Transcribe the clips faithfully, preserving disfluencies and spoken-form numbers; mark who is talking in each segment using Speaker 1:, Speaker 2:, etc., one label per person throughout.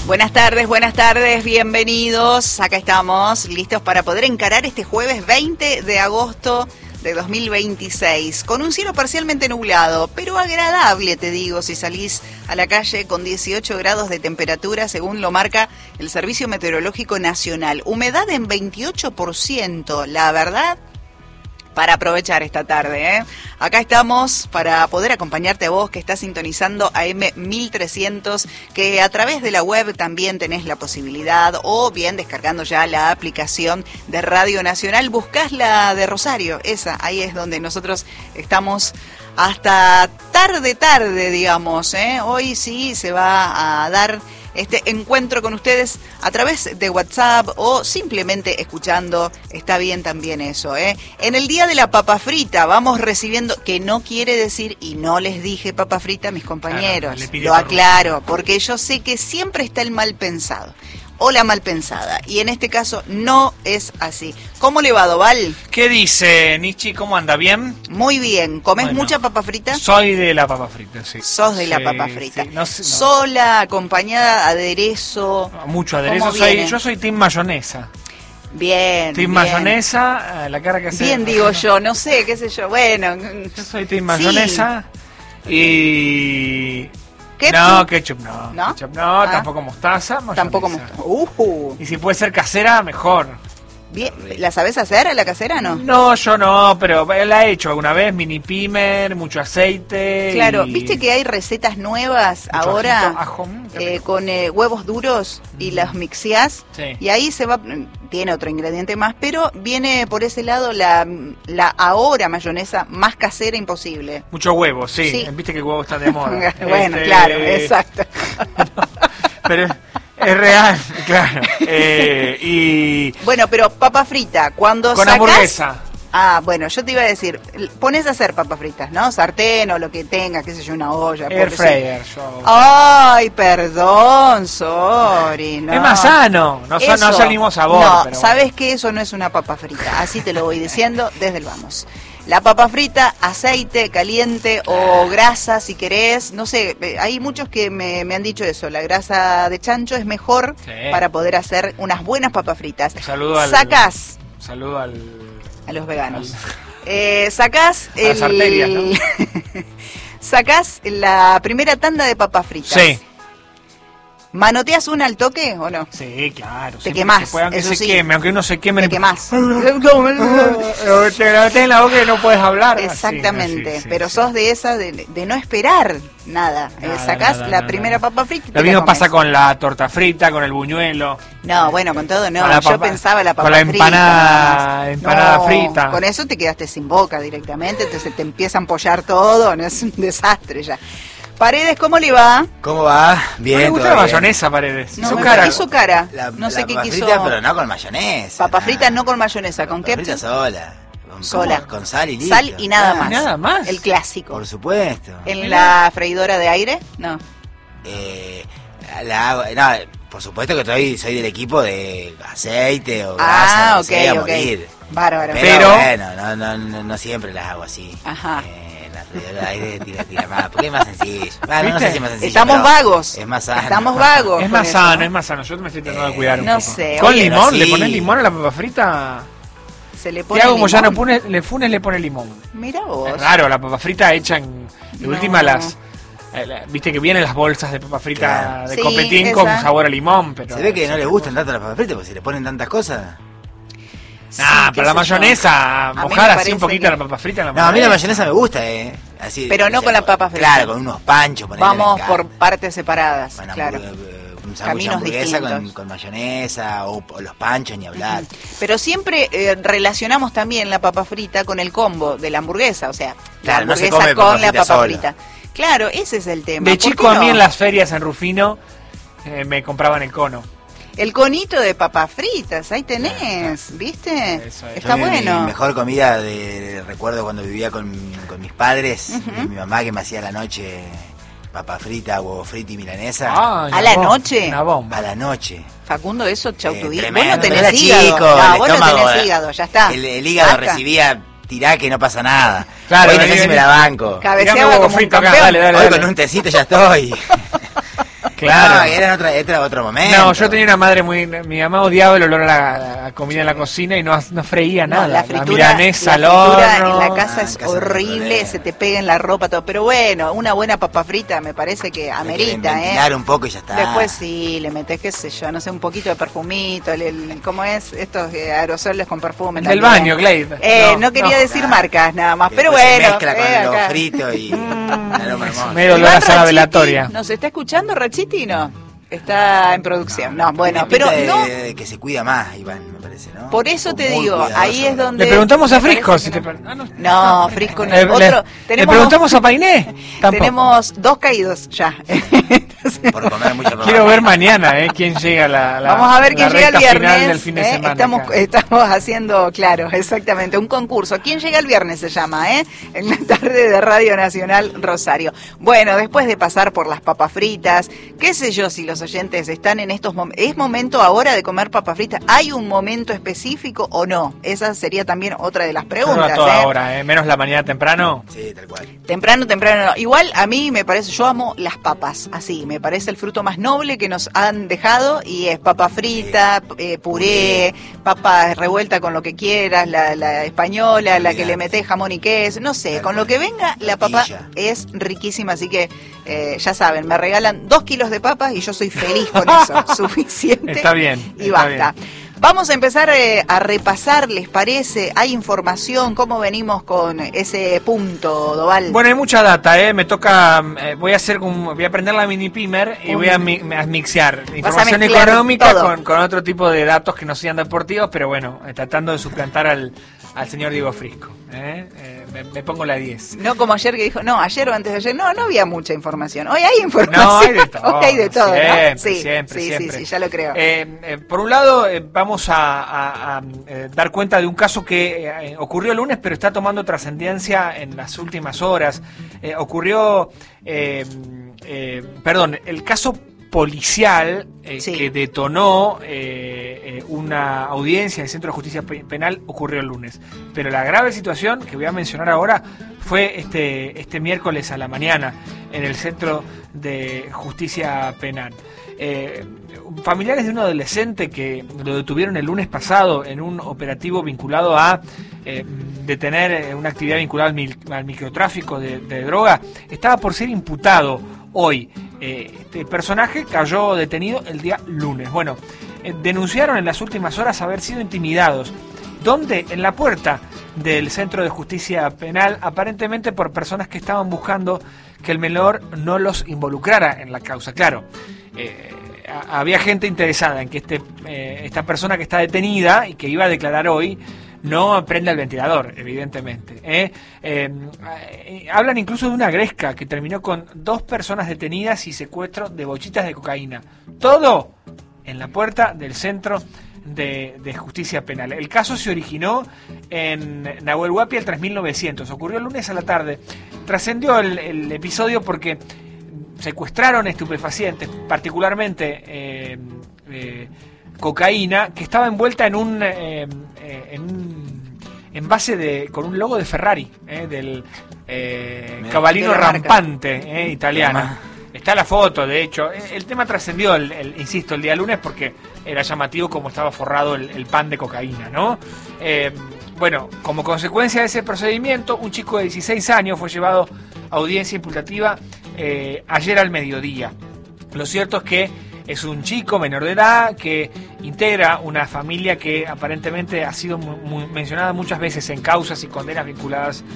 Speaker 1: Buenas tardes, buenas tardes, bienvenidos. Acá estamos, listos para poder encarar este jueves veinte de agosto de dos mil veintiséis, con un cielo parcialmente nublado, pero agradable, te digo, si salís a la calle con dieciocho grados de temperatura, según lo marca el Servicio Meteorológico Nacional. Humedad en veintiocho por ciento, la verdad, para aprovechar esta tarde, ¿eh? Acá estamos para poder acompañarte a vos que estás sintonizando A M mil trescientos, que a través de la web también tenés la posibilidad, o bien descargando ya la aplicación de Radio Nacional, buscás la de Rosario, esa, ahí es donde nosotros estamos hasta tarde, tarde, digamos, ¿eh? Hoy sí se va a dar este encuentro con ustedes a través de WhatsApp o simplemente escuchando, está bien también eso, ¿eh? En el día de la papa frita vamos recibiendo, que no quiere decir, y no les dije papa frita a mis compañeros, claro, lo aclaro, porque yo sé que siempre está el mal pensado o la mal pensada, y en este caso no es así. ¿Cómo le va, Doval?
Speaker 2: ¿Qué dice, Nichi? ¿Cómo anda? ¿Bien?
Speaker 1: Muy bien. ¿Comés
Speaker 2: bueno,
Speaker 1: mucha papa frita?
Speaker 2: Soy de la papa frita, sí.
Speaker 1: Sos de
Speaker 2: sí,
Speaker 1: la papa frita.
Speaker 2: Sí, no sé, no.
Speaker 1: Sola, acompañada, aderezo.
Speaker 2: Mucho aderezo. Soy, yo soy team mayonesa.
Speaker 1: Bien,
Speaker 2: Team
Speaker 1: bien.
Speaker 2: mayonesa, la cara que hace.
Speaker 1: Bien, digo yo, no sé, qué sé yo, bueno.
Speaker 2: Yo soy team mayonesa sí. y...
Speaker 1: ¿Ketchup?
Speaker 2: No, ketchup no.
Speaker 1: ¿No?
Speaker 2: Ketchup no,
Speaker 1: Ah.
Speaker 2: tampoco mostaza, mayonesa.
Speaker 1: Tampoco mostaza. Uh.
Speaker 2: Y si puede ser casera, mejor.
Speaker 1: Bien, ¿la sabés hacer a la casera, no?
Speaker 2: No, yo no, pero la he hecho alguna vez, mini pimer, mucho aceite.
Speaker 1: Claro,
Speaker 2: y...
Speaker 1: viste que hay recetas nuevas
Speaker 2: mucho
Speaker 1: ahora
Speaker 2: ajito, ajo,
Speaker 1: eh, con eh, huevos duros y mm. las mixeás
Speaker 2: sí.
Speaker 1: y ahí se va, tiene otro ingrediente más, pero viene por ese lado la, la ahora mayonesa más casera imposible.
Speaker 2: Mucho huevo, sí,
Speaker 1: sí.
Speaker 2: Viste que el huevo está de moda.
Speaker 1: Bueno,
Speaker 2: este...
Speaker 1: claro, exacto.
Speaker 2: no, pero es real, claro. Eh, y
Speaker 1: bueno, pero papa frita, cuando
Speaker 2: con
Speaker 1: sacás...
Speaker 2: hamburguesa.
Speaker 1: Ah, bueno, yo te iba a decir, pones a hacer papas fritas, ¿no? Sartén o lo que tenga, qué sé yo, una olla.
Speaker 2: Air fryer, yo.
Speaker 1: Ay, perdón, sorry. No.
Speaker 2: Es más sano, no,
Speaker 1: Eso,
Speaker 2: no es el mismo sabor.
Speaker 1: No,
Speaker 2: pero
Speaker 1: sabes
Speaker 2: bueno.
Speaker 1: que eso no es una papa frita, así te lo voy diciendo desde el vamos. La papa frita, aceite caliente o grasa si querés, no sé, hay muchos que me, me han dicho eso, la grasa de chancho es mejor
Speaker 2: sí.
Speaker 1: para poder hacer unas buenas papas fritas.
Speaker 2: Saludo al...
Speaker 1: Sacás...
Speaker 2: Saludo al...
Speaker 1: A los veganos.
Speaker 2: Al...
Speaker 1: Eh, sacás
Speaker 2: a las
Speaker 1: el...
Speaker 2: arterias, ¿no?
Speaker 1: Sacás la primera tanda de papas fritas.
Speaker 2: Sí.
Speaker 1: ¿Manoteas una al toque o no?
Speaker 2: Sí, claro.
Speaker 1: Te quemás,
Speaker 2: puede, aunque
Speaker 1: eso
Speaker 2: se
Speaker 1: sí.
Speaker 2: queme, aunque uno se queme.
Speaker 1: Te quemás.
Speaker 2: Te la metés en la boca y no puedes hablar.
Speaker 1: Exactamente,
Speaker 2: sí, sí, sí,
Speaker 1: pero
Speaker 2: sí.
Speaker 1: sos de esa de, de no esperar nada.
Speaker 2: nada
Speaker 1: eh, sacás
Speaker 2: nada,
Speaker 1: la
Speaker 2: nada,
Speaker 1: primera
Speaker 2: nada.
Speaker 1: papa frita y
Speaker 2: Lo
Speaker 1: te la
Speaker 2: mismo
Speaker 1: comes.
Speaker 2: pasa con la torta frita, con el buñuelo.
Speaker 1: No, bueno, con todo no.
Speaker 2: Con la
Speaker 1: Yo
Speaker 2: papa-
Speaker 1: pensaba la papa
Speaker 2: con la
Speaker 1: frita.
Speaker 2: empanada-
Speaker 1: nada más.
Speaker 2: empanada
Speaker 1: No,
Speaker 2: frita.
Speaker 1: Con eso te quedaste sin boca directamente, entonces te empieza a empollar todo, no es un desastre ya. Paredes, ¿cómo le va?
Speaker 3: ¿Cómo va? Bien,
Speaker 2: No le gusta
Speaker 3: todo
Speaker 2: la
Speaker 3: bien.
Speaker 2: mayonesa, Paredes.
Speaker 1: No,
Speaker 2: Su
Speaker 1: me
Speaker 2: cara.
Speaker 1: hizo cara.
Speaker 3: La,
Speaker 1: no sé
Speaker 3: la
Speaker 1: qué
Speaker 3: papa
Speaker 1: quiso.
Speaker 3: frita, pero no con mayonesa.
Speaker 1: Papa
Speaker 3: nada.
Speaker 1: frita no con mayonesa, ¿con
Speaker 3: Papa
Speaker 1: qué?
Speaker 3: frita sola. Con,
Speaker 1: Sola.
Speaker 3: Con, con sal y listo.
Speaker 1: Sal y nada
Speaker 3: Claro.
Speaker 1: más.
Speaker 2: Nada más.
Speaker 1: El clásico.
Speaker 3: Por supuesto.
Speaker 1: ¿En la freidora de aire? No.
Speaker 3: Eh, la hago, no, por supuesto que estoy, soy del equipo de aceite o
Speaker 1: Ah,
Speaker 3: grasa,
Speaker 1: ok,
Speaker 3: no sé, a
Speaker 1: ok.
Speaker 3: morir.
Speaker 1: Bárbaro.
Speaker 3: Pero,
Speaker 2: Pero-
Speaker 3: bueno, no, no, no, no siempre las hago así.
Speaker 1: Ajá.
Speaker 3: Eh, la freidora de aire tira, tira más, porque es más sencillo. Bueno, no
Speaker 2: ¿Viste?
Speaker 3: sé si es más sencillo.
Speaker 1: Estamos
Speaker 3: pero
Speaker 1: vagos.
Speaker 3: Es más sano.
Speaker 1: Estamos vagos.
Speaker 2: Es
Speaker 1: con
Speaker 2: más
Speaker 1: eso,
Speaker 2: sano,
Speaker 1: ¿no?
Speaker 2: es más sano. Yo me estoy tratando de
Speaker 3: Eh,
Speaker 2: cuidar un
Speaker 1: no
Speaker 2: poco.
Speaker 1: sé,
Speaker 2: ¿Con
Speaker 1: oye,
Speaker 2: limón?
Speaker 3: pero
Speaker 2: ¿Le
Speaker 3: sí.
Speaker 2: pones limón a la papa frita?
Speaker 1: Se le pone
Speaker 2: ¿Qué hago como ya no
Speaker 1: limón.
Speaker 2: pone, le funes le pone limón?
Speaker 1: Mira vos.
Speaker 2: Es raro, la papa frita hecha en... De
Speaker 1: No.
Speaker 2: última las... eh, la- Viste que vienen las bolsas de papa frita
Speaker 3: Claro.
Speaker 2: de
Speaker 1: Sí,
Speaker 2: copetín
Speaker 1: esa.
Speaker 2: con sabor a limón, pero...
Speaker 3: Se ve que no le gustan tanto las papas fritas, porque si le ponen tantas cosas.
Speaker 1: Sí,
Speaker 2: Nah,
Speaker 1: qué
Speaker 2: pero la
Speaker 1: sé yo.
Speaker 2: mayonesa,
Speaker 1: A mí
Speaker 2: mojar
Speaker 1: me
Speaker 2: así un
Speaker 1: parece
Speaker 2: poquito
Speaker 1: que-
Speaker 2: la papa frita en la
Speaker 3: No, a mí la
Speaker 2: mayonesa.
Speaker 3: mayonesa me gusta, eh. Así,
Speaker 1: Pero no con la papa frita.
Speaker 3: Claro, con unos panchos. ponele,
Speaker 1: Vamos
Speaker 3: me
Speaker 1: por
Speaker 3: encanta.
Speaker 1: partes separadas,
Speaker 3: Bueno,
Speaker 1: claro.
Speaker 3: hamburg- eh, un sándwich de
Speaker 1: Caminos
Speaker 3: hamburguesa con,
Speaker 1: distintos.
Speaker 3: con mayonesa o, o los panchos, ni hablar.
Speaker 1: Pero siempre eh, relacionamos también la papa frita con el combo de la hamburguesa, o sea, la
Speaker 3: Claro, no se
Speaker 1: hamburguesa
Speaker 3: come
Speaker 1: con
Speaker 3: papa
Speaker 1: la
Speaker 3: frita
Speaker 1: papa
Speaker 3: sola.
Speaker 1: frita. Claro, ese es el tema.
Speaker 2: De
Speaker 1: ¿Por
Speaker 2: chico
Speaker 1: qué
Speaker 2: a mí
Speaker 1: no?
Speaker 2: en las ferias en Rufino eh, me compraban el cono.
Speaker 1: El conito de papas fritas, ahí tenés, ¿viste?
Speaker 2: Eso es.
Speaker 1: Está
Speaker 3: Yo mi-
Speaker 1: bueno.
Speaker 3: Mi mejor comida de, de- recuerdo cuando vivía con, con mis padres,
Speaker 1: Ujú.
Speaker 3: y mi mamá que me hacía a la noche papa frita, huevo frito y milanesa.
Speaker 2: Ah,
Speaker 1: ¿A
Speaker 2: una
Speaker 1: la
Speaker 2: bomba,
Speaker 1: noche?
Speaker 2: Una bomba.
Speaker 3: A la noche.
Speaker 1: Facundo, eso, chau
Speaker 3: Eh,
Speaker 1: tu día. Vos
Speaker 3: tremendo.
Speaker 1: no tenés
Speaker 3: Era
Speaker 1: hígado.
Speaker 3: chico,
Speaker 1: no,
Speaker 3: el
Speaker 1: vos no
Speaker 3: estómago,
Speaker 1: tenés
Speaker 3: eh,
Speaker 1: hígado, ya está.
Speaker 3: El, el hígado
Speaker 1: Basta.
Speaker 3: recibía tirá que no pasa nada.
Speaker 1: Claro,
Speaker 3: Hoy no
Speaker 2: vení,
Speaker 3: sé si me
Speaker 2: vení.
Speaker 3: la banco.
Speaker 1: Cabeceaba
Speaker 2: Tirame huevo
Speaker 1: como un
Speaker 2: frito acá,
Speaker 1: campeón.
Speaker 2: dale, dale,
Speaker 3: Hoy
Speaker 2: dale.
Speaker 3: con un tecito ya estoy.
Speaker 2: Claro.
Speaker 3: No, era otro, era otro momento.
Speaker 2: No, yo tenía una madre muy... Mi mamá odiaba el olor a la, a la comida en la cocina y no, no freía
Speaker 1: No,
Speaker 2: nada.
Speaker 1: la
Speaker 2: La,
Speaker 1: fritura,
Speaker 2: milanesa
Speaker 1: la
Speaker 2: al
Speaker 1: fritura
Speaker 2: horno.
Speaker 1: en la casa
Speaker 3: Ah,
Speaker 1: es
Speaker 3: en casa no
Speaker 1: horrible,
Speaker 3: hay
Speaker 1: se te pega en la ropa todo. Pero bueno, una buena papa frita me parece que amerita, ¿eh?
Speaker 3: Ventilar un poco y ya está.
Speaker 1: Después sí, le metes, qué sé yo, no sé, un poquito de perfumito, el, el- ¿cómo es? Estos eh, aerosoles con perfume.
Speaker 2: Del
Speaker 1: también.
Speaker 2: baño, Glade.
Speaker 1: Eh, no,
Speaker 2: No,
Speaker 1: quería
Speaker 2: no.
Speaker 1: decir
Speaker 3: Claro.
Speaker 1: marcas nada más,
Speaker 3: Que
Speaker 1: pero
Speaker 3: después se
Speaker 1: bueno.
Speaker 3: mezcla con
Speaker 1: eh,
Speaker 3: lo
Speaker 1: acá.
Speaker 3: frito y un aroma hermoso.
Speaker 2: Medio olor
Speaker 1: Iván
Speaker 2: a sala
Speaker 1: Rachiti,
Speaker 2: velatoria.
Speaker 1: ¿nos está escuchando Rachiti? No, está en producción. No, bueno,
Speaker 3: Tiene
Speaker 1: pero
Speaker 3: pinta de-
Speaker 1: no,
Speaker 3: de que se cuida más, Iván, me parece, ¿no?
Speaker 1: por eso te
Speaker 3: Muy
Speaker 1: digo,
Speaker 3: cuidadoso,
Speaker 1: ahí es donde...
Speaker 2: Le preguntamos a
Speaker 1: me parece
Speaker 2: Frisco
Speaker 1: que
Speaker 2: si
Speaker 1: no.
Speaker 2: te per- ah, no.
Speaker 1: No, Frisco no.
Speaker 2: Le,
Speaker 1: Otro,
Speaker 2: le- le
Speaker 1: tenemos,
Speaker 2: preguntamos a Painé. Tampoco.
Speaker 1: tenemos dos caídos ya. Entonces,
Speaker 3: Por comer mucha papa.
Speaker 2: Quiero ver mañana, ¿eh? ¿Quién llega a la, la
Speaker 1: vamos a ver
Speaker 2: la
Speaker 1: quién llega el
Speaker 2: recta final
Speaker 1: viernes.
Speaker 2: del fin de
Speaker 1: ¿eh?
Speaker 2: semana
Speaker 1: Estamos,
Speaker 2: acá.
Speaker 1: estamos haciendo, claro, exactamente, un concurso. ¿Quién llega el viernes se llama, eh? En la tarde de Radio Nacional Rosario. Bueno, después de pasar por las papas fritas, qué sé yo si los oyentes están en estos momentos. ¿Es momento ahora de comer papas fritas? ¿Hay un momento específico o no? Esa sería también otra de las
Speaker 2: No,
Speaker 1: preguntas.
Speaker 2: a toda
Speaker 1: ¿eh?
Speaker 2: hora, ¿eh? Menos la mañana temprano.
Speaker 3: Sí, tal cual.
Speaker 1: Temprano, temprano, no. Igual a mí me parece, yo amo las papas, así, me parece el fruto más noble que nos han dejado y es papa frita, eh, puré, papa revuelta con lo que quieras, la, la española, la que le metés jamón y queso, no sé, con lo que venga, la papa
Speaker 3: Tortilla.
Speaker 1: es riquísima, así que eh, ya saben, me regalan dos kilos de papas y yo soy feliz con eso, suficiente.
Speaker 2: Está bien,
Speaker 1: Y
Speaker 2: está
Speaker 1: basta.
Speaker 2: bien.
Speaker 1: Vamos a empezar eh, a repasar, ¿les parece? ¿Hay información? ¿Cómo venimos con ese punto, Doval?
Speaker 2: Bueno, hay mucha data, ¿eh? Me toca, eh, voy a hacer un, voy a aprender la mini pimer y
Speaker 1: Un-
Speaker 2: voy a, mi- a mixear información
Speaker 1: mezclar
Speaker 2: económica
Speaker 1: todo.
Speaker 2: con, con otro tipo de datos que no sean deportivos, pero bueno, eh, tratando de suplantar al, al señor Diego Frisco. ¿eh? Eh, me, me pongo la diez.
Speaker 1: No como ayer que dijo, no, ayer o antes de ayer, no, no había mucha información. Hoy hay información.
Speaker 2: No, hay de todo.
Speaker 1: Hoy hay de todo, ¿no?
Speaker 2: Siempre,
Speaker 1: Sí,
Speaker 2: siempre,
Speaker 1: sí,
Speaker 2: siempre.
Speaker 1: sí, sí, ya lo creo.
Speaker 2: Eh, eh, por un lado, eh, vamos a, a- a, eh, dar cuenta de un caso que eh, ocurrió el lunes, pero está tomando trascendencia en las últimas horas. Eh, ocurrió, eh, eh, perdón, el caso policial eh,
Speaker 1: Sí.
Speaker 2: que detonó eh, eh, una audiencia en el Centro de Justicia Pe- Penal ocurrió el lunes. Pero la grave situación que voy a mencionar ahora fue este, este miércoles a la mañana en el Centro de Justicia Penal. Eh, familiares de un adolescente que lo detuvieron el lunes pasado en un operativo vinculado a eh, detener eh, una actividad vinculada al, mil- al microtráfico de, de droga, estaba por ser imputado hoy. Eh, este personaje cayó detenido el día lunes. Bueno, eh, denunciaron en las últimas horas haber sido intimidados. ¿Dónde? En la puerta del Centro de Justicia Penal, aparentemente por personas que estaban buscando que el menor no los involucrara en la causa. Claro, eh, a- había gente interesada en que este, eh, esta persona que está detenida y que iba a declarar hoy no prenda el ventilador, evidentemente. ¿eh? Eh, eh, hablan incluso de una gresca que terminó con dos personas detenidas y secuestro de bochitas de cocaína. Todo en la puerta del Centro de, de Justicia Penal. El caso se originó en Nahuel Huapi al tres mil novecientos. Ocurrió el lunes a la tarde. Trascendió el, el episodio porque secuestraron estupefacientes, particularmente eh, eh, cocaína, que estaba envuelta en un, eh, eh, en un envase de, con un logo de Ferrari, eh, del eh,
Speaker 3: Mirá,
Speaker 2: Cavallino
Speaker 1: de la marca.
Speaker 2: Rampante, eh, italiano.
Speaker 3: Además.
Speaker 2: Está la foto, de hecho. El tema trascendió, el, el- insisto, el día lunes porque era llamativo como estaba forrado el, el pan de cocaína, ¿no? Eh, bueno, como consecuencia de ese procedimiento, un chico de dieciséis años fue llevado a audiencia imputativa eh, ayer al mediodía. Lo cierto es que es un chico menor de edad que integra una familia que aparentemente ha sido mu- mu- mencionada muchas veces en causas y condenas vinculadas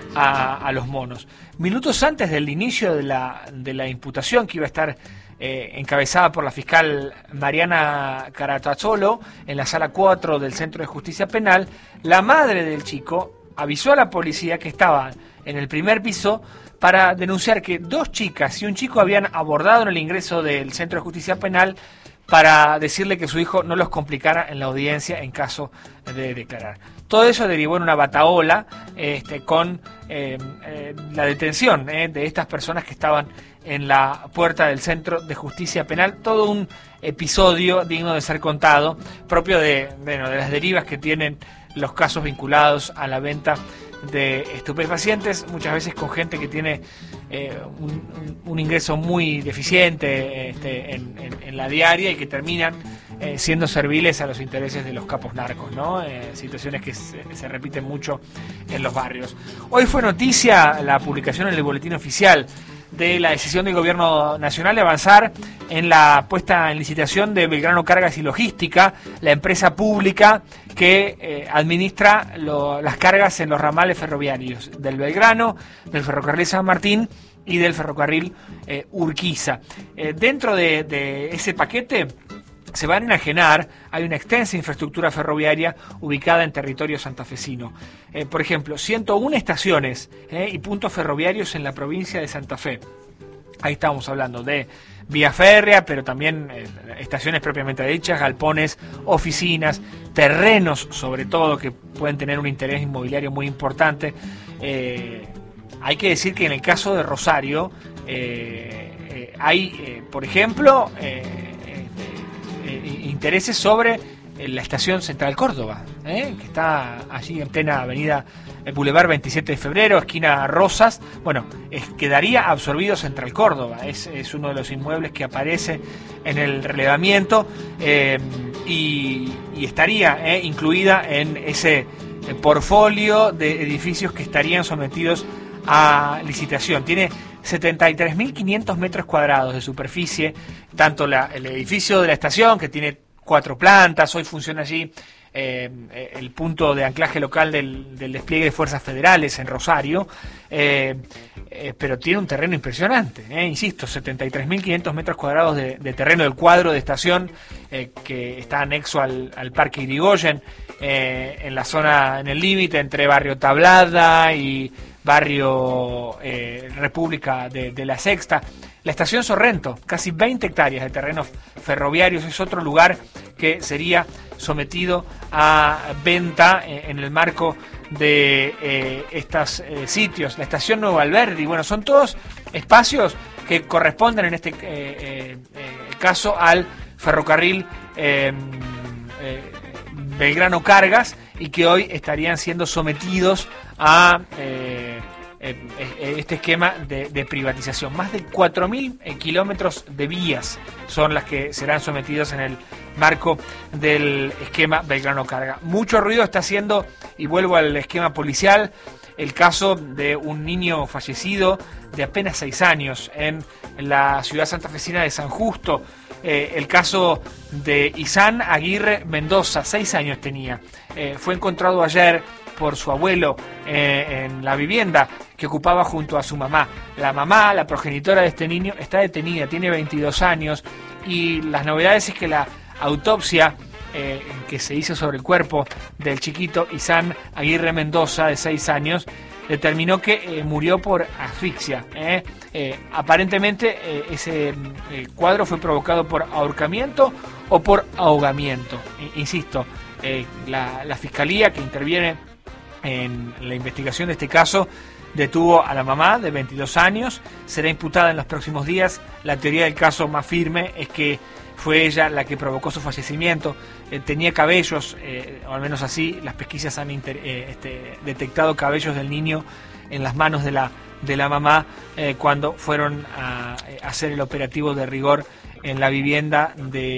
Speaker 2: a, a los monos. Minutos antes del inicio de la, de la imputación, que iba a estar eh, encabezada por la fiscal Mariana Caratazzolo en la sala cuatro del Centro de Justicia Penal, la madre del chico avisó a la policía que estaba en el primer piso para denunciar que dos chicas y un chico habían abordado en el ingreso del Centro de Justicia Penal para decirle que su hijo no los complicara en la audiencia en caso de declarar. Todo eso derivó en una batahola este, con eh, eh, la detención eh, de estas personas que estaban en la puerta del Centro de Justicia Penal. Todo un episodio digno de ser contado, propio de, bueno, de las derivas que tienen los casos vinculados a la venta de estupefacientes, muchas veces con gente que tiene eh, un, un ingreso muy deficiente este, en, en, en la diaria y que terminan eh, siendo serviles a los intereses de los capos narcos, ¿no? Eh, situaciones que se, se repiten mucho en los barrios. Hoy fue noticia la publicación en el boletín oficial de la decisión del gobierno nacional de avanzar en la puesta en licitación de Belgrano Cargas y Logística, la empresa pública que eh, administra lo, las cargas en los ramales ferroviarios del Belgrano, del ferrocarril San Martín y del ferrocarril eh, Urquiza. Eh, dentro de, de ese paquete se van a enajenar, hay una extensa infraestructura ferroviaria ubicada en territorio santafesino. Eh, por ejemplo, ciento una estaciones eh, y puntos ferroviarios en la provincia de Santa Fe. Ahí estamos hablando de vía férrea, pero también eh, estaciones propiamente dichas, galpones, oficinas, terrenos sobre todo que pueden tener un interés inmobiliario muy importante. Eh, hay que decir que en el caso de Rosario eh, eh, hay, eh, por ejemplo, eh, intereses sobre la estación Central Córdoba, ¿eh? que está allí en plena avenida el Boulevard veintisiete de febrero, esquina Rosas. Bueno, es, quedaría absorbido Central Córdoba, es, es uno de los inmuebles que aparece en el relevamiento eh, y, y estaría eh, incluida en ese eh, portfolio de edificios que estarían sometidos a licitación. Tiene setenta y tres mil quinientos metros cuadrados de superficie, tanto la, el edificio de la estación, que tiene cuatro plantas, hoy funciona allí eh, el punto de anclaje local del, del despliegue de fuerzas federales en Rosario, eh, eh, pero tiene un terreno impresionante, eh, insisto, setenta y tres mil quinientos metros cuadrados de, de terreno del cuadro de estación eh, que está anexo al, al Parque Irigoyen, eh, en la zona, en el límite entre Barrio Tablada y Barrio eh, República de, de la Sexta. La estación Sorrento, casi veinte hectáreas de terrenos ferroviarios, es otro lugar que sería sometido a venta eh, en el marco de eh, estos eh, sitios. La estación Nuevo Alberdi, bueno, son todos espacios que corresponden en este eh, eh, caso al ferrocarril eh, eh, Belgrano Cargas y que hoy estarían siendo sometidos a eh, eh, este esquema de, de privatización. Más de cuatro mil eh, kilómetros de vías son las que serán sometidos en el marco del esquema Belgrano Carga. Mucho ruido está haciendo, y vuelvo al esquema policial, el caso de un niño fallecido de apenas seis años en la ciudad santafesina de San Justo. Eh, el caso de Isán Aguirre Mendoza, seis años tenía. Eh, fue encontrado ayer por su abuelo eh, en la vivienda que ocupaba junto a su mamá. La mamá, la progenitora de este niño, está detenida, tiene veintidós años, y las novedades es que la autopsia eh, que se hizo sobre el cuerpo del chiquito Isán Aguirre Mendoza, de seis años, determinó que eh, murió por asfixia. ¿eh? Eh, aparentemente eh, ese eh, cuadro fue provocado por ahorcamiento o por ahogamiento. E, insisto, eh, la, la fiscalía que interviene en la investigación de este caso detuvo a la mamá de veintidós años, será imputada en los próximos días. La teoría del caso más firme es que fue ella la que provocó su fallecimiento. Eh, tenía cabellos, eh, o al menos así las pesquisas han inter, eh, este, detectado cabellos del niño en las manos de la, de la mamá eh, cuando fueron a, a hacer el operativo de rigor en la vivienda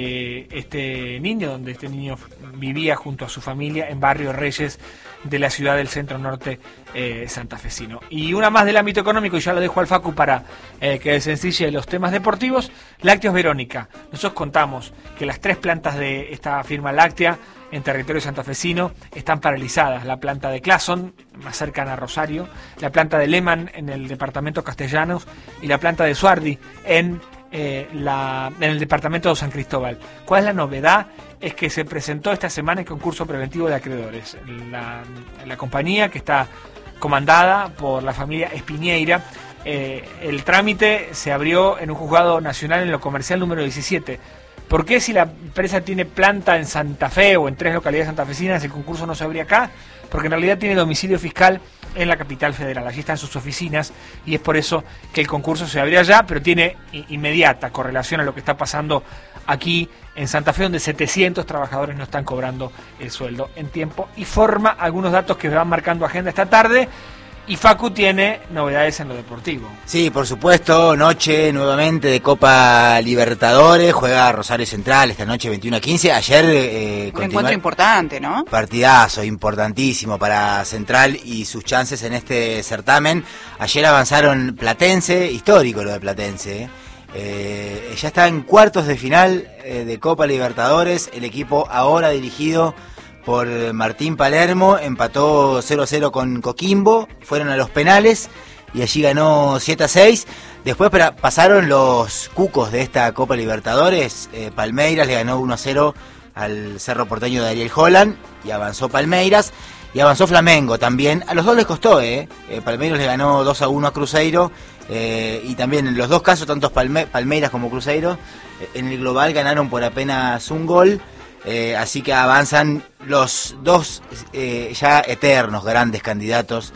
Speaker 2: de este niño, donde este niño vivía junto a su familia en Barrio Reyes de la ciudad del centro norte eh, santafesino. Y una más del ámbito económico, y ya lo dejo al Facu para eh, que desencille los temas deportivos. Lácteos Verónica. Nosotros contamos que las tres plantas de esta firma láctea en territorio santafesino están paralizadas. La planta de Clason, más cercana a Rosario, la planta de Lehmann en el departamento Castellanos y la planta de Suardi en Eh, la, en el departamento de San Cristóbal. ¿Cuál es la novedad? Es que se presentó esta semana el concurso preventivo de acreedores. La, la compañía, que está comandada por la familia Espiñeira, eh, el trámite se abrió en un juzgado nacional en lo comercial número diecisiete. ¿Por qué si la empresa tiene planta en Santa Fe o en tres localidades santafesinas el concurso no se abre acá? Porque en realidad tiene domicilio fiscal en la capital federal, allí están sus oficinas y es por eso que el concurso se abre allá, pero tiene inmediata correlación a lo que está pasando aquí en Santa Fe, donde setecientos trabajadores no están cobrando el sueldo en tiempo y forma. Algunos datos que van marcando agenda esta tarde. Y Facu tiene novedades en lo deportivo.
Speaker 3: Sí, por supuesto, noche nuevamente de Copa Libertadores, juega Rosario Central esta noche veintiuno a quince. Ayer eh,
Speaker 1: un encuentro importante, ¿no?
Speaker 3: Partidazo, importantísimo para Central y sus chances en este certamen. Ayer avanzaron Platense, histórico lo de Platense. Eh, ya está en cuartos de final eh, de Copa Libertadores, el equipo ahora dirigido por Martín Palermo, empató cero a cero con Coquimbo, fueron a los penales y allí ganó siete a seis. Después para, pasaron los cucos de esta Copa Libertadores. eh, Palmeiras le ganó uno a cero al Cerro Porteño de Ariel Holland y avanzó Palmeiras. Y avanzó Flamengo también. A los dos les costó, ¿eh? eh Palmeiras le ganó dos a uno a Cruzeiro. Eh, y también en los dos casos, tanto Palme, Palmeiras como Cruzeiro, eh, en el global ganaron por apenas un gol. Eh, así que avanzan los dos eh, ya eternos grandes candidatos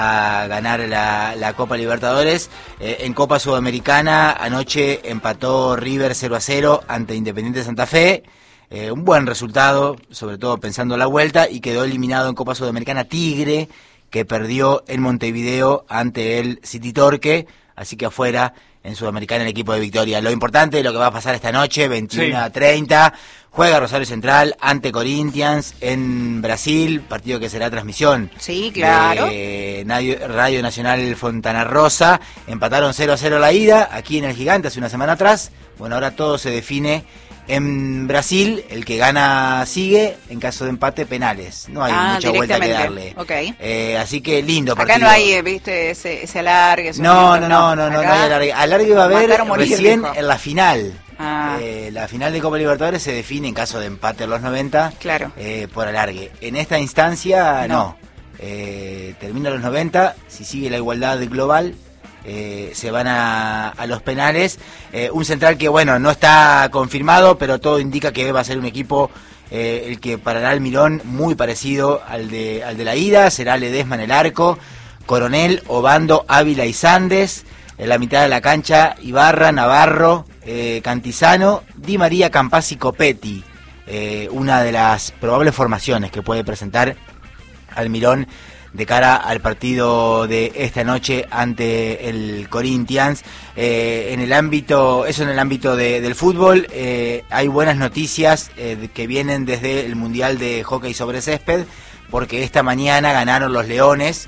Speaker 3: a ganar la, la Copa Libertadores. Eh, en Copa Sudamericana anoche empató River cero a cero ante Independiente Santa Fe. Eh, un buen resultado, sobre todo pensando la vuelta, y quedó eliminado en Copa Sudamericana Tigre, que perdió en Montevideo ante el City Torque, así que afuera en Sudamericana el equipo de Victoria. Lo importante, lo que va a pasar esta noche, veintiuno a treinta, juega Rosario Central ante Corinthians en Brasil, partido que será transmisión.
Speaker 1: Sí, claro.
Speaker 3: De Radio Nacional Fontana Rosa. Empataron cero a cero la ida, aquí en el Gigante hace una semana atrás. Bueno, ahora todo se define en Brasil, el que gana sigue, en caso de empate penales. No hay
Speaker 1: ah,
Speaker 3: mucha vuelta que darle.
Speaker 1: Okay.
Speaker 3: Eh, así que lindo
Speaker 1: acá
Speaker 3: partido.
Speaker 1: No hay, viste, ese, ese alargue.
Speaker 3: No, no, no, no, no, no hay alargue. Alargue va a haber recién
Speaker 1: dijo.
Speaker 3: en la final.
Speaker 1: Ah.
Speaker 3: Eh, la final de Copa Libertadores se define en caso de empate en los noventa.
Speaker 1: Claro.
Speaker 3: Eh, por alargue. En esta instancia, no.
Speaker 1: no.
Speaker 3: Eh, termina los noventa, si sigue la igualdad global. Eh, se van a, a los penales. Eh, un central que, bueno, no está confirmado, pero todo indica que va a ser un equipo eh, el que parará el Milón muy parecido al de, al de la ida. Será Ledesma en el arco, Coronel, Obando, Ávila y Sandes. En la mitad de la cancha, Ibarra, Navarro, eh, Cantizano, Di María, Campazzi, Copetti. Eh, una de las probables formaciones que puede presentar al Milón de cara al partido de esta noche ante el Corinthians. Eh, en el ámbito, eso en el ámbito de, del fútbol, eh, hay buenas noticias eh, que vienen desde el Mundial de Hockey sobre Césped, porque esta mañana ganaron los Leones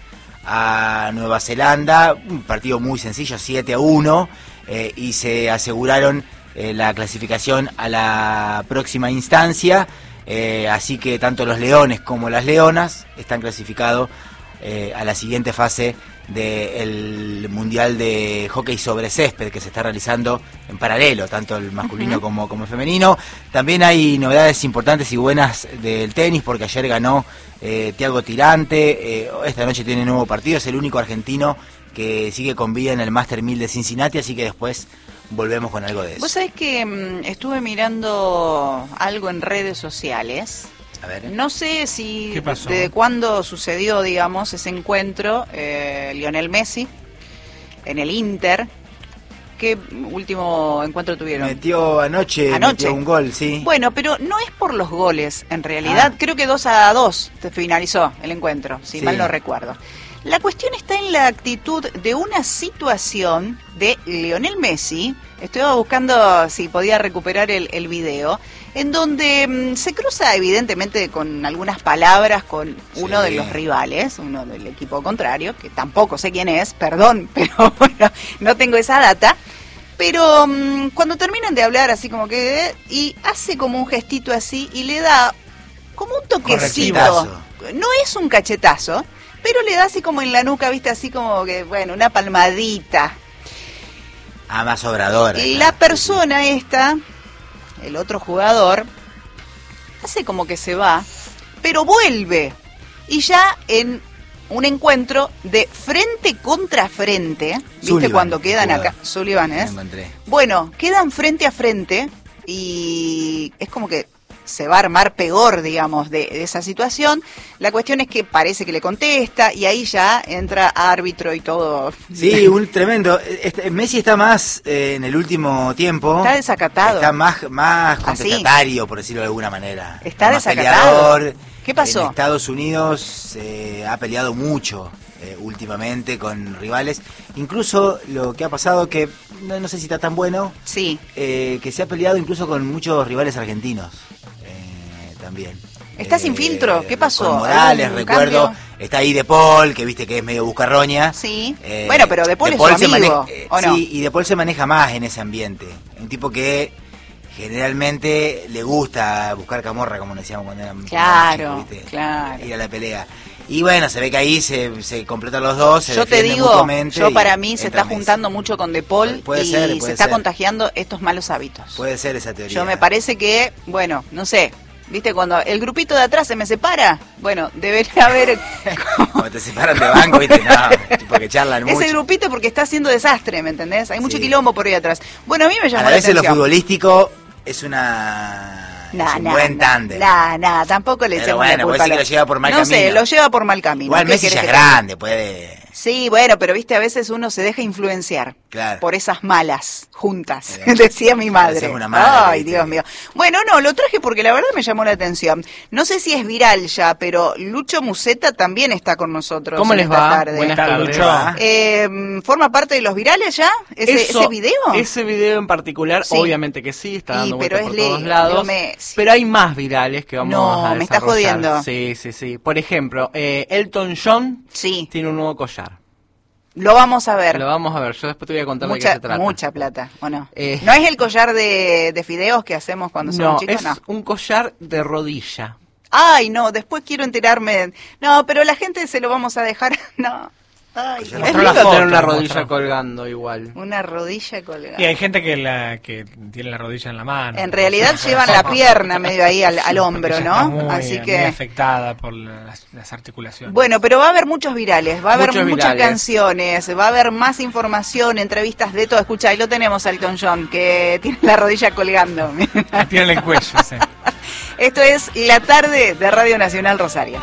Speaker 3: a Nueva Zelanda, un partido muy sencillo, siete a uno, eh, y se aseguraron eh, la clasificación a la próxima instancia. Eh, así que tanto los Leones como las Leonas están clasificados eh, a la siguiente fase del Mundial de Hockey sobre Césped, que se está realizando en paralelo, tanto el masculino uh-huh. como, como el femenino. También hay novedades importantes y buenas del tenis, porque ayer ganó eh, Thiago Tirante, eh, esta noche tiene nuevo partido, es el único argentino que sigue con vida en el Master mil de Cincinnati, así que después volvemos con algo de eso.
Speaker 1: Vos sabés que mmm, estuve mirando algo en redes sociales.
Speaker 3: A ver.
Speaker 1: No sé si
Speaker 2: ¿Qué pasó?
Speaker 1: desde cuándo sucedió, digamos, ese encuentro, eh, Lionel Messi en el Inter. ¿Qué último encuentro tuvieron?
Speaker 3: Metió anoche,
Speaker 1: anoche.
Speaker 3: metió un gol, sí.
Speaker 1: Bueno, pero no es por los goles, en realidad. Ah. Creo que dos a dos finalizó el encuentro, si sí. mal no recuerdo. La cuestión está en la actitud de una situación de Lionel Messi. Estoy buscando si podía recuperar el, el video, en donde mmm, se cruza evidentemente con algunas palabras con uno sí. de los rivales, uno del equipo contrario, que tampoco sé quién es, perdón, pero bueno, no tengo esa data. Pero mmm, cuando terminan de hablar así como que, y hace como un gestito así y le da como un toquecito. No es un cachetazo, pero le da así como en la nuca, viste, así como que, bueno, una palmadita.
Speaker 3: Ah, más obradora.
Speaker 1: La persona esta, el otro jugador, hace como que se va, pero vuelve. Y ya en un encuentro de frente contra frente, viste,
Speaker 3: Sullivan,
Speaker 1: cuando quedan
Speaker 3: jugador.
Speaker 1: acá, Sullivan, ¿eh?
Speaker 3: Me encontré.
Speaker 1: Bueno, quedan frente a frente, y es como que se va a armar peor, digamos, de, de esa situación. La cuestión es que parece que le contesta y ahí ya entra árbitro y todo.
Speaker 3: Sí, un tremendo. Este, Messi está más eh, en el último tiempo.
Speaker 1: Está desacatado.
Speaker 3: Está más, más
Speaker 1: Así.
Speaker 3: contestatario, por decirlo de alguna manera.
Speaker 1: Está
Speaker 3: más
Speaker 1: desacatado.
Speaker 3: Peleador.
Speaker 1: ¿Qué pasó?
Speaker 3: En Estados Unidos eh, ha peleado mucho eh, últimamente con rivales. Incluso lo que ha pasado, que no, no sé si está tan bueno,
Speaker 1: Sí.
Speaker 3: eh, que se ha peleado incluso con muchos rivales argentinos. También.
Speaker 1: ¿Está sin filtro? ¿Qué pasó?
Speaker 3: Con Morales,
Speaker 1: ¿Algún
Speaker 3: recuerdo.
Speaker 1: cambio?
Speaker 3: Está ahí De Paul, que viste que es medio buscarroña.
Speaker 1: Sí.
Speaker 3: Eh,
Speaker 1: Bueno, pero De Paul es su
Speaker 3: se
Speaker 1: amigo,
Speaker 3: maneja- eh,
Speaker 1: ¿o no?
Speaker 3: Sí, y De Paul se maneja más en ese ambiente. Un tipo que generalmente le gusta buscar camorra, como decíamos cuando éramos
Speaker 1: Claro,
Speaker 3: chicos, ¿viste?
Speaker 1: claro.
Speaker 3: Ir a la pelea. Y bueno, se ve que ahí se, se completan los dos. Se
Speaker 1: Yo te
Speaker 3: defienden
Speaker 1: digo,
Speaker 3: mutuamente
Speaker 1: yo
Speaker 3: y
Speaker 1: para mí se
Speaker 3: entra
Speaker 1: está
Speaker 3: Messi.
Speaker 1: juntando mucho con De Paul
Speaker 3: Puede
Speaker 1: y
Speaker 3: ser,
Speaker 1: se
Speaker 3: puede
Speaker 1: está
Speaker 3: ser.
Speaker 1: contagiando estos malos hábitos.
Speaker 3: Puede ser esa teoría.
Speaker 1: Yo me parece que, bueno, no sé, ¿viste? Cuando el grupito de atrás se me separa, bueno, debería haber...
Speaker 3: Cuando te separan de banco, viste, no, tipo que charlan mucho.
Speaker 1: Ese grupito porque está haciendo desastre, ¿me entendés? Hay mucho
Speaker 3: Sí.
Speaker 1: quilombo por ahí atrás. Bueno, a mí me llamó
Speaker 3: A la
Speaker 1: la
Speaker 3: vez en lo
Speaker 1: atención.
Speaker 3: futbolístico es una...
Speaker 1: Nah,
Speaker 3: es un
Speaker 1: nah,
Speaker 3: buen
Speaker 1: nah,
Speaker 3: tándem.
Speaker 1: nah, nah, tampoco le
Speaker 3: Pero
Speaker 1: echemos
Speaker 3: bueno,
Speaker 1: la
Speaker 3: puede
Speaker 1: culpa.
Speaker 3: ser
Speaker 1: a
Speaker 3: que
Speaker 1: la-
Speaker 3: lo lleva por mal
Speaker 1: no sé,
Speaker 3: camino.
Speaker 1: lo lleva por mal camino.
Speaker 3: Igual
Speaker 1: ¿Qué
Speaker 3: Messi
Speaker 1: querés
Speaker 3: ya es
Speaker 1: que te diga?
Speaker 3: grande, puede...
Speaker 1: Sí, bueno, pero viste, a veces uno se deja influenciar
Speaker 3: Claro.
Speaker 1: por esas malas juntas,
Speaker 3: Eh,
Speaker 1: decía mi madre.
Speaker 3: pareces una madre,
Speaker 1: Ay,
Speaker 3: viste.
Speaker 1: Dios mío. Bueno, no, lo traje porque la verdad me llamó la atención. No sé si es viral ya, pero Lucho Musetta también está con nosotros.
Speaker 4: ¿Cómo
Speaker 1: en
Speaker 4: les
Speaker 1: esta
Speaker 4: va?
Speaker 1: tarde.
Speaker 4: Buenas
Speaker 2: ¿Qué tal,
Speaker 4: tardes.
Speaker 2: Lucho?
Speaker 1: Eh, ¿Forma parte de los virales ya? ¿Ese,
Speaker 4: Eso-
Speaker 1: ese video?
Speaker 4: Ese video en particular,
Speaker 1: Sí.
Speaker 4: obviamente que sí, está
Speaker 1: Y,
Speaker 4: dando
Speaker 1: pero
Speaker 4: vuelta por
Speaker 1: es
Speaker 4: todos
Speaker 1: le-
Speaker 4: lados.
Speaker 1: Leo Messi.
Speaker 4: Pero hay más virales que vamos
Speaker 1: No,
Speaker 4: a
Speaker 1: me está
Speaker 4: desarrollar.
Speaker 1: jodiendo.
Speaker 4: Sí, sí, sí. Por ejemplo, eh, Elton John
Speaker 1: Sí,
Speaker 4: tiene un nuevo collar.
Speaker 1: lo vamos a ver.
Speaker 4: Lo vamos a ver. Yo después te voy a contar de qué
Speaker 1: Mucha,
Speaker 4: se trata.
Speaker 1: mucha plata, ¿o no?
Speaker 4: Eh.
Speaker 1: ¿No es el collar de, de fideos que hacemos cuando somos
Speaker 4: No,
Speaker 1: chicos?
Speaker 4: es
Speaker 1: No.
Speaker 4: un collar de rodilla.
Speaker 1: Ay, no, después quiero enterarme. No, pero la gente se lo vamos a dejar. No. Ay,
Speaker 3: Pues ya
Speaker 1: Dios.
Speaker 4: Es
Speaker 2: Mostró la
Speaker 4: lindo
Speaker 2: foto,
Speaker 4: tener una
Speaker 2: lo
Speaker 4: rodilla
Speaker 2: mostró.
Speaker 4: colgando igual.
Speaker 1: Una rodilla colgada.
Speaker 2: Y hay gente que la que tiene la rodilla en la mano.
Speaker 1: En realidad llevan la pierna medio ahí al, al hombro,
Speaker 2: Porque ya está
Speaker 1: ¿no?
Speaker 2: muy,
Speaker 1: Así
Speaker 2: muy
Speaker 1: que...
Speaker 2: afectada por las, las articulaciones.
Speaker 1: Bueno, pero va a haber muchos virales, va a haber
Speaker 4: Muchos
Speaker 1: muchas
Speaker 4: virales.
Speaker 1: canciones, va a haber más información, entrevistas de todo. Escucha, ahí lo tenemos a Elton John, que tiene la rodilla colgando.
Speaker 2: Tiene el cuello, sí.
Speaker 1: Esto es La Tarde de Radio Nacional Rosario.